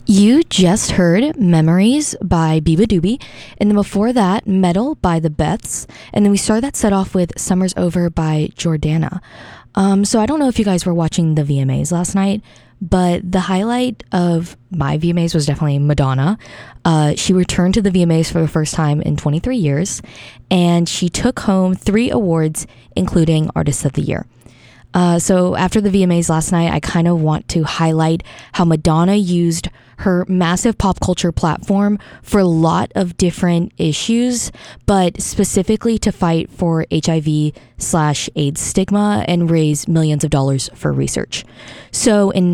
You just heard Memories by Biba Doobie, and then before that, Metal by The Beths, and then we started that set off with Summer's Over by Jordana. So I don't know if you guys were watching the VMAs last night, but the highlight of my VMAs was definitely Madonna. She returned to the VMAs for the first time in 23 years, and she took home 3 awards, including Artist of the Year. So after the VMAs last night, I kind of want to highlight how Madonna used her massive pop culture platform for a lot of different issues, but specifically to fight for HIV/AIDS stigma and raise millions of dollars for research. So in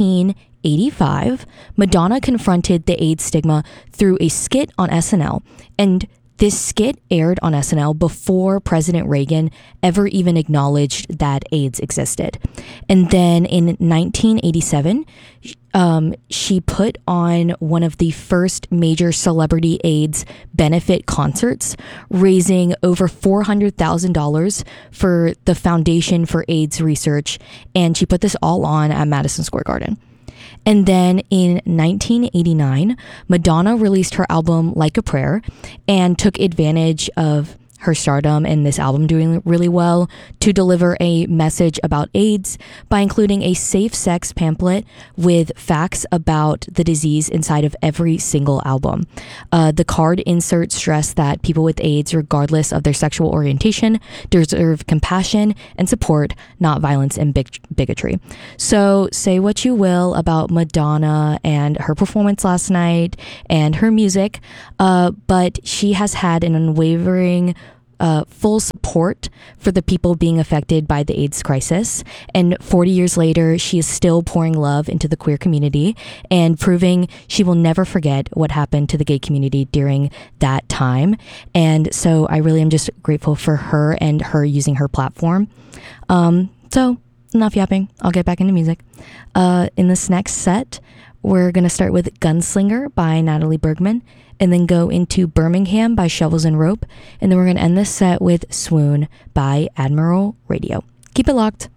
1985, Madonna confronted the AIDS stigma through a skit on SNL, and this skit aired on SNL before President Reagan ever even acknowledged that AIDS existed. And then in 1987, she put on one of the first major celebrity AIDS benefit concerts, raising over $400,000 for the Foundation for AIDS Research. And she put this all on at Madison Square Garden. And then in 1989, Madonna released her album Like a Prayer and took advantage of her stardom and this album doing really well to deliver a message about AIDS by including a safe sex pamphlet with facts about the disease inside of every single album. The card inserts stress that people with AIDS, regardless of their sexual orientation, deserve compassion and support, not violence and bigotry. So say what you will about Madonna and her performance last night and her music, but she has had an unwavering full support for the people being affected by the AIDS crisis. And 40 years later, she is still pouring love into the queer community and proving she will never forget what happened to the gay community during that time. And so I really am just grateful for her and her using her platform. So enough yapping. I'll get back into music. In this next set, we're going to start with Gunslinger by Natalie Bergman, and then go into Birmingham by Shovels and Rope, and then we're going to end this set with Swoon by Admiral Radio. Keep it locked.